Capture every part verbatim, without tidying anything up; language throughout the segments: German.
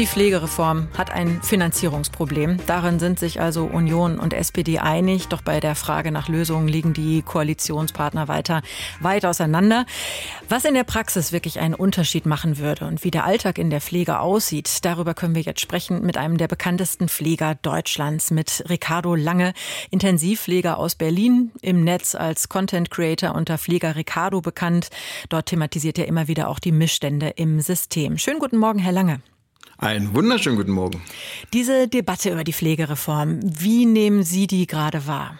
Die Pflegereform hat ein Finanzierungsproblem. Darin sind sich also Union und S P D einig. Doch bei der Frage nach Lösungen liegen die Koalitionspartner weiter weit auseinander. Was in der Praxis wirklich einen Unterschied machen würde und wie der Alltag in der Pflege aussieht, darüber können wir jetzt sprechen mit einem der bekanntesten Pfleger Deutschlands, mit Ricardo Lange, Intensivpfleger aus Berlin, im Netz als Content Creator unter Pfleger Ricardo bekannt. Dort thematisiert er immer wieder auch die Missstände im System. Schönen guten Morgen, Herr Lange. Einen wunderschönen guten Morgen. Diese Debatte über die Pflegereform, wie nehmen Sie die gerade wahr?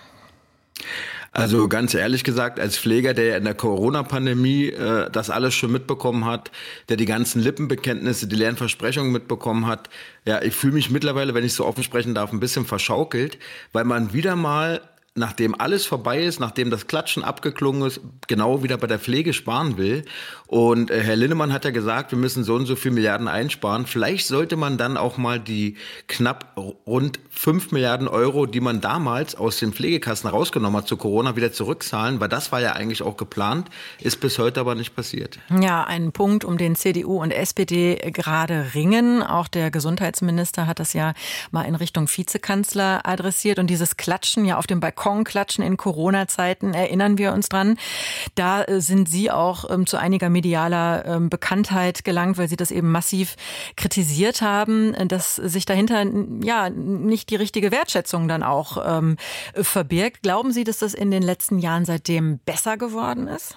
Also ganz ehrlich gesagt, als Pfleger, der ja in der Corona-Pandemie äh, das alles schon mitbekommen hat, der die ganzen Lippenbekenntnisse, die leeren Versprechungen mitbekommen hat, ja, ich fühle mich mittlerweile, wenn ich so offen sprechen darf, ein bisschen verschaukelt, weil man wieder mal, nachdem alles vorbei ist, nachdem das Klatschen abgeklungen ist, genau wieder bei der Pflege sparen will. Und äh, Herr Linnemann hat ja gesagt, wir müssen so und so viel Milliarden einsparen. Vielleicht sollte man dann auch mal die knapp rund fünf Milliarden Euro, die man damals aus den Pflegekassen rausgenommen hat zu Corona, wieder zurückzahlen, weil das war ja eigentlich auch geplant, ist bis heute aber nicht passiert. Ja, ein Punkt, um den C D U und S P D gerade ringen. Auch der Gesundheitsminister hat das ja mal in Richtung Vizekanzler adressiert. Und dieses Klatschen ja auf dem Balkon, Klatschen in Corona-Zeiten, erinnern wir uns dran. Da äh, sind Sie auch ähm, zu einiger medialer ähm, Bekanntheit gelangt, weil Sie das eben massiv kritisiert haben, dass sich dahinter ja nicht die richtige Wertschätzung dann auch ähm, verbirgt. Glauben Sie, dass das in den letzten Jahren seitdem besser geworden ist?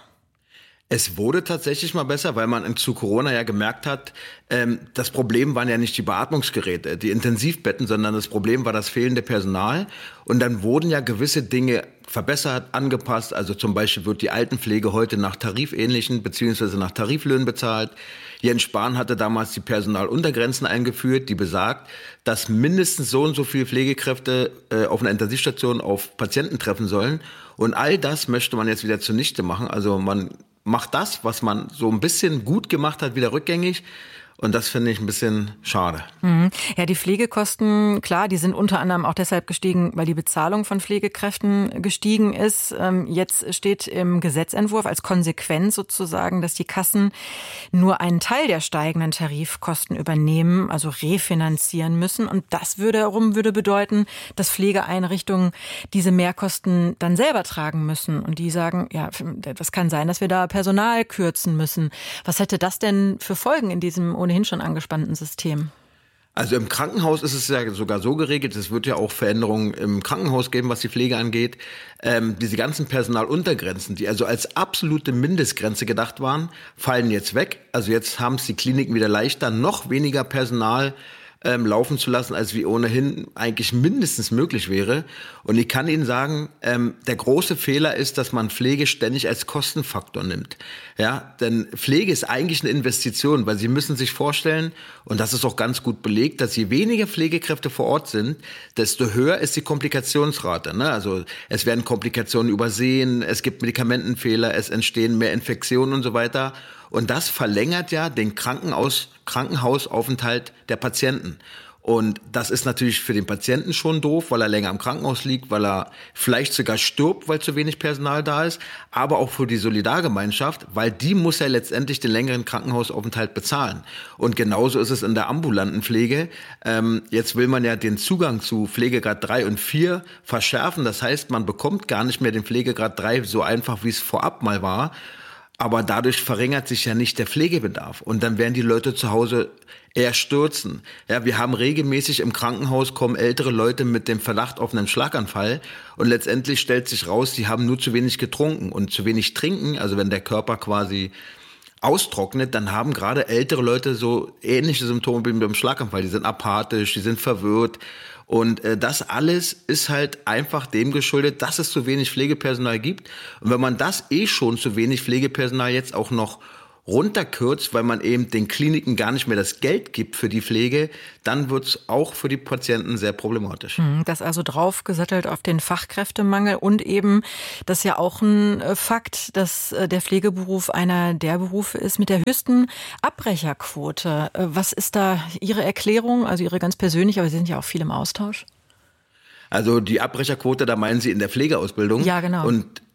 Es wurde tatsächlich mal besser, weil man zu Corona ja gemerkt hat, ähm, das Problem waren ja nicht die Beatmungsgeräte, die Intensivbetten, sondern das Problem war das fehlende Personal. Und dann wurden ja gewisse Dinge verbessert, angepasst. Also zum Beispiel wird die Altenpflege heute nach tarifähnlichen beziehungsweise nach Tariflöhnen bezahlt. Jens Spahn hatte damals die Personaluntergrenzen eingeführt, die besagt, dass mindestens so und so viele Pflegekräfte äh, auf einer Intensivstation auf Patienten treffen sollen. Und all das möchte man jetzt wieder zunichte machen. Also man macht das, was man so ein bisschen gut gemacht hat, wieder rückgängig. Und das finde ich ein bisschen schade. Mhm. Ja, die Pflegekosten, klar, die sind unter anderem auch deshalb gestiegen, weil die Bezahlung von Pflegekräften gestiegen ist. Jetzt steht im Gesetzentwurf als Konsequenz sozusagen, dass die Kassen nur einen Teil der steigenden Tarifkosten übernehmen, also refinanzieren müssen. Und das wiederum würde bedeuten, dass Pflegeeinrichtungen diese Mehrkosten dann selber tragen müssen. Und die sagen, ja, das kann sein, dass wir da Personal kürzen müssen. Was hätte das denn für Folgen in diesem ohnehin schon angespannten System? Also im Krankenhaus ist es ja sogar so geregelt, es wird ja auch Veränderungen im Krankenhaus geben, was die Pflege angeht. Ähm, diese ganzen Personaluntergrenzen, die also als absolute Mindestgrenze gedacht waren, fallen jetzt weg. Also jetzt haben es die Kliniken wieder leichter, noch weniger Personal ähm, laufen zu lassen, als wie ohnehin eigentlich mindestens möglich wäre. Und ich kann Ihnen sagen, ähm, der große Fehler ist, dass man Pflege ständig als Kostenfaktor nimmt. Ja, denn Pflege ist eigentlich eine Investition, weil Sie müssen sich vorstellen, und das ist auch ganz gut belegt, dass je weniger Pflegekräfte vor Ort sind, desto höher ist die Komplikationsrate. Ne? Also es werden Komplikationen übersehen, es gibt Medikamentenfehler, es entstehen mehr Infektionen und so weiter. Und das verlängert ja den Krankenhaus, Krankenhausaufenthalt der Patienten. Und das ist natürlich für den Patienten schon doof, weil er länger im Krankenhaus liegt, weil er vielleicht sogar stirbt, weil zu wenig Personal da ist, aber auch für die Solidargemeinschaft, weil die muss ja letztendlich den längeren Krankenhausaufenthalt bezahlen. Und genauso ist es in der ambulanten Pflege. Ähm, jetzt will man ja den Zugang zu Pflegegrad drei und vier verschärfen. Das heißt, man bekommt gar nicht mehr den Pflegegrad drei so einfach, wie es vorab mal war. Aber dadurch verringert sich ja nicht der Pflegebedarf. Und dann werden die Leute zu Hause eher stürzen. Ja, wir haben regelmäßig im Krankenhaus kommen ältere Leute mit dem Verdacht auf einen Schlaganfall. Und letztendlich stellt sich raus, die haben nur zu wenig getrunken. Und zu wenig trinken, also wenn der Körper quasi austrocknet, dann haben gerade ältere Leute so ähnliche Symptome wie beim Schlaganfall. Die sind apathisch, die sind verwirrt. Und äh, das alles ist halt einfach dem geschuldet, dass es zu wenig Pflegepersonal gibt. Und wenn man das eh schon zu wenig Pflegepersonal jetzt auch noch runterkürzt, weil man eben den Kliniken gar nicht mehr das Geld gibt für die Pflege, dann wird es auch für die Patienten sehr problematisch. Das also draufgesattelt auf den Fachkräftemangel und eben, das ist ja auch ein Fakt, dass der Pflegeberuf einer der Berufe ist mit der höchsten Abbrecherquote. Was ist da Ihre Erklärung, also Ihre ganz persönliche, aber Sie sind ja auch viel im Austausch? Also die Abbrecherquote, da meinen Sie in der Pflegeausbildung? Ja, genau. Und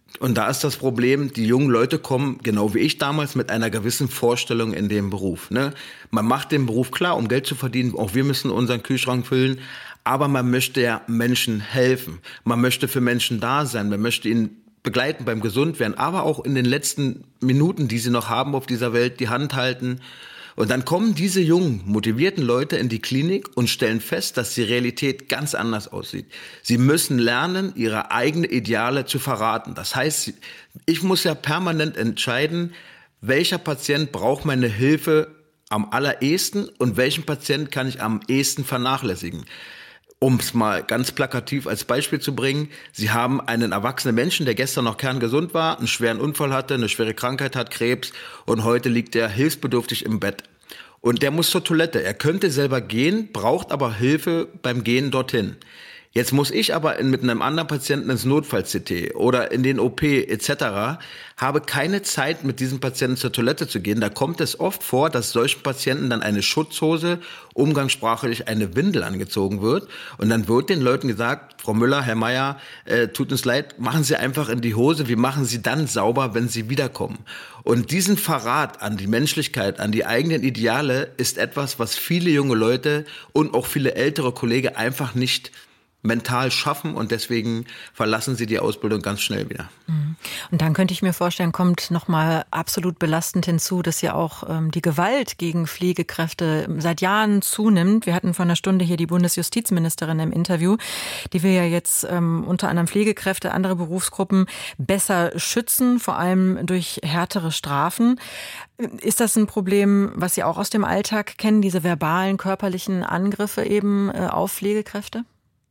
Und da ist das Problem, die jungen Leute kommen, genau wie ich damals, mit einer gewissen Vorstellung in den Beruf. Ne? Man macht den Beruf klar, um Geld zu verdienen. Auch wir müssen unseren Kühlschrank füllen. Aber man möchte ja Menschen helfen. Man möchte für Menschen da sein. Man möchte ihnen begleiten beim Gesundwerden. Aber auch in den letzten Minuten, die sie noch haben auf dieser Welt, die Hand halten. Und dann kommen diese jungen, motivierten Leute in die Klinik und stellen fest, dass die Realität ganz anders aussieht. Sie müssen lernen, ihre eigenen Ideale zu verraten. Das heißt, ich muss ja permanent entscheiden, welcher Patient braucht meine Hilfe am allerersten und welchen Patient kann ich am ehesten vernachlässigen. Um es mal ganz plakativ als Beispiel zu bringen, Sie haben einen erwachsenen Menschen, der gestern noch kerngesund war, einen schweren Unfall hatte, eine schwere Krankheit hat, Krebs, und heute liegt er hilfsbedürftig im Bett. Und der muss zur Toilette. Er könnte selber gehen, braucht aber Hilfe beim Gehen dorthin. Jetzt muss ich aber in, mit einem anderen Patienten ins Notfall-C T oder in den O P et cetera, habe keine Zeit, mit diesem Patienten zur Toilette zu gehen. Da kommt es oft vor, dass solchen Patienten dann eine Schutzhose, umgangssprachlich eine Windel angezogen wird. Und dann wird den Leuten gesagt, Frau Müller, Herr Meier, äh, tut uns leid, machen Sie einfach in die Hose, wir machen Sie dann sauber, wenn Sie wiederkommen. Und diesen Verrat an die Menschlichkeit, an die eigenen Ideale ist etwas, was viele junge Leute und auch viele ältere Kollegen einfach nicht mental schaffen, und deswegen verlassen sie die Ausbildung ganz schnell wieder. Und dann könnte ich mir vorstellen, kommt nochmal absolut belastend hinzu, dass ja auch ähm, die Gewalt gegen Pflegekräfte seit Jahren zunimmt. Wir hatten vor einer Stunde hier die Bundesjustizministerin im Interview, die will ja jetzt ähm, unter anderem Pflegekräfte, andere Berufsgruppen besser schützen, vor allem durch härtere Strafen. Ist das ein Problem, was Sie auch aus dem Alltag kennen, diese verbalen, körperlichen Angriffe eben äh, auf Pflegekräfte?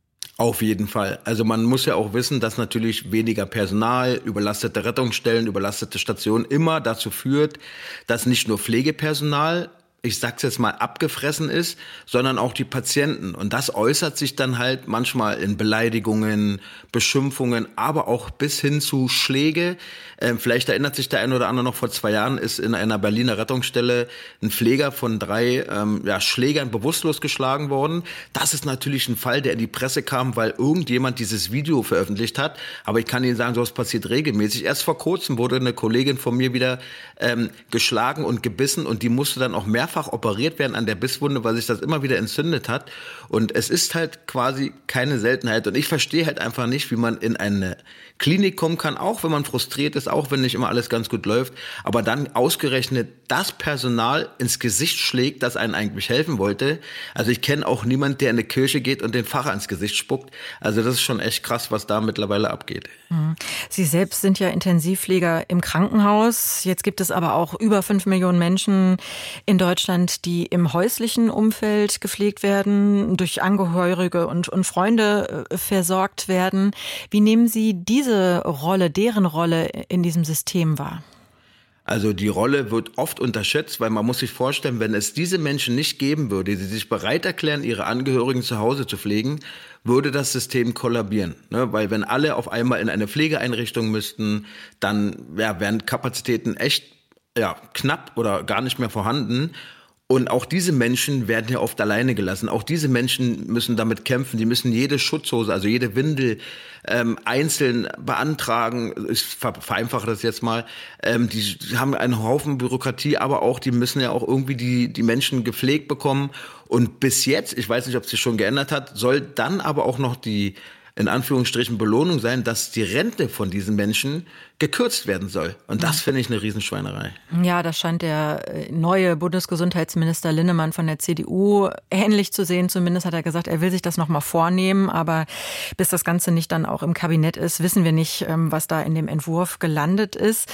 Auf jeden Fall. Also man muss ja auch wissen, dass natürlich weniger Personal, überlastete Rettungsstellen, überlastete Stationen immer dazu führt, dass nicht nur Pflegepersonal, ich sag's jetzt mal, abgefressen ist, sondern auch die Patienten. Und das äußert sich dann halt manchmal in Beleidigungen, Beschimpfungen, aber auch bis hin zu Schläge. Ähm, vielleicht erinnert sich der ein oder andere noch, vor zwei Jahren ist in einer Berliner Rettungsstelle ein Pfleger von drei ähm, ja, Schlägern bewusstlos geschlagen worden. Das ist natürlich ein Fall, der in die Presse kam, weil irgendjemand dieses Video veröffentlicht hat. Aber ich kann Ihnen sagen, sowas passiert regelmäßig. Erst vor kurzem wurde eine Kollegin von mir wieder ähm, geschlagen und gebissen, und die musste dann auch mehrfach operiert werden an der Bisswunde, weil sich das immer wieder entzündet hat. Und es ist halt quasi keine Seltenheit. Und ich verstehe halt einfach nicht, wie man in eine Klinik kommen kann, auch wenn man frustriert ist, auch wenn nicht immer alles ganz gut läuft, aber dann ausgerechnet das Personal ins Gesicht schlägt, das einen eigentlich helfen wollte. Also ich kenne auch niemanden, der in eine Kirche geht und den Pfarrer ins Gesicht spuckt. Also das ist schon echt krass, was da mittlerweile abgeht. Sie selbst sind ja Intensivpfleger im Krankenhaus. Jetzt gibt es aber auch über fünf Millionen Menschen in Deutschland, die im häuslichen Umfeld gepflegt werden, durch Angehörige und, und Freunde versorgt werden. Wie nehmen Sie diese Rolle, deren Rolle in diesem System wahr? Also die Rolle wird oft unterschätzt, weil man muss sich vorstellen, wenn es diese Menschen nicht geben würde, die sich bereit erklären, ihre Angehörigen zu Hause zu pflegen, würde das System kollabieren. Ne? Weil wenn alle auf einmal in eine Pflegeeinrichtung müssten, dann ja, wären Kapazitäten echt ja, knapp oder gar nicht mehr vorhanden. Und auch diese Menschen werden ja oft alleine gelassen. Auch diese Menschen müssen damit kämpfen. Die müssen jede Schutzhose, also jede Windel ähm, einzeln beantragen. Ich vereinfache das jetzt mal. Ähm, die haben einen Haufen Bürokratie, aber auch die müssen ja auch irgendwie die, die Menschen gepflegt bekommen. Und bis jetzt, ich weiß nicht, ob es sich schon geändert hat, soll dann aber auch noch die in Anführungsstrichen Belohnung sein, dass die Rente von diesen Menschen gekürzt werden soll. Und das finde ich eine Riesenschweinerei. Ja, das scheint der neue Bundesgesundheitsminister Linnemann von der C D U ähnlich zu sehen. Zumindest hat er gesagt, er will sich das noch mal vornehmen. Aber bis das Ganze nicht dann auch im Kabinett ist, wissen wir nicht, was da in dem Entwurf gelandet ist.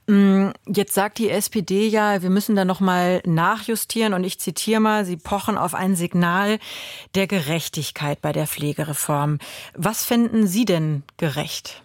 Jetzt sagt die S P D ja, wir müssen da noch mal nachjustieren. Und ich zitiere mal, sie pochen auf ein Signal der Gerechtigkeit bei der Pflegereform. Was fänden Sie denn gerecht?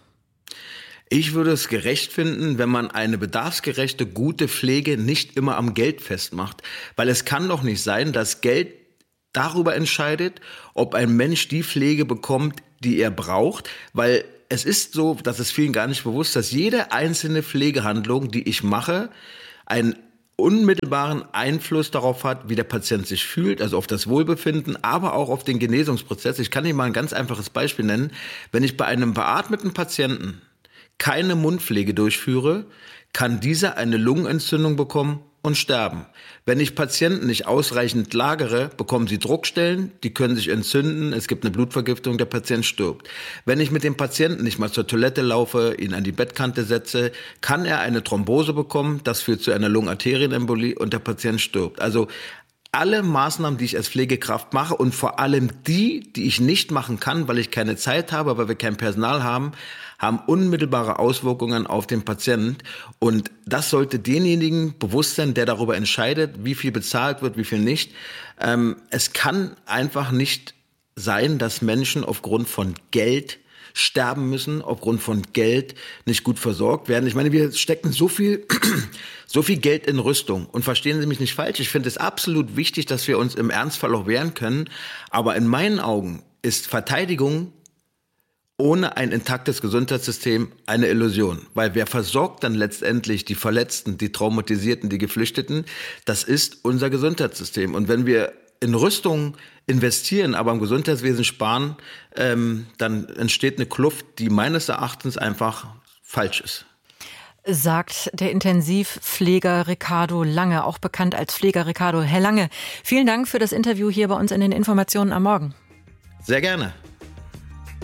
Ich würde es gerecht finden, wenn man eine bedarfsgerechte, gute Pflege nicht immer am Geld festmacht. Weil es kann doch nicht sein, dass Geld darüber entscheidet, ob ein Mensch die Pflege bekommt, die er braucht. Weil es ist so, das ist vielen gar nicht bewusst, dass jede einzelne Pflegehandlung, die ich mache, einen unmittelbaren Einfluss darauf hat, wie der Patient sich fühlt, also auf das Wohlbefinden, aber auch auf den Genesungsprozess. Ich kann Ihnen mal ein ganz einfaches Beispiel nennen. Wenn ich bei einem beatmeten Patienten keine Mundpflege durchführe, kann dieser eine Lungenentzündung bekommen und sterben. Wenn ich Patienten nicht ausreichend lagere, bekommen sie Druckstellen, die können sich entzünden, es gibt eine Blutvergiftung, der Patient stirbt. Wenn ich mit dem Patienten nicht mal zur Toilette laufe, ihn an die Bettkante setze, kann er eine Thrombose bekommen, das führt zu einer Lungenarterienembolie und der Patient stirbt. Also alle Maßnahmen, die ich als Pflegekraft mache und vor allem die, die ich nicht machen kann, weil ich keine Zeit habe, weil wir kein Personal haben, haben unmittelbare Auswirkungen auf den Patienten. Und das sollte denjenigen bewusst sein, der darüber entscheidet, wie viel bezahlt wird, wie viel nicht. Ähm, es kann einfach nicht sein, dass Menschen aufgrund von Geld sterben müssen, aufgrund von Geld nicht gut versorgt werden. Ich meine, wir stecken so viel, so viel Geld in Rüstung. Und verstehen Sie mich nicht falsch, ich finde es absolut wichtig, dass wir uns im Ernstfall auch wehren können. Aber in meinen Augen ist Verteidigung ohne ein intaktes Gesundheitssystem eine Illusion. Weil wer versorgt dann letztendlich die Verletzten, die Traumatisierten, die Geflüchteten? Das ist unser Gesundheitssystem. Und wenn wir in Rüstung investieren, aber im Gesundheitswesen sparen, ähm, dann entsteht eine Kluft, die meines Erachtens einfach falsch ist. Sagt der Intensivpfleger Ricardo Lange, auch bekannt als Pfleger Ricardo. Herr Lange, vielen Dank für das Interview hier bei uns in den Informationen am Morgen. Sehr gerne.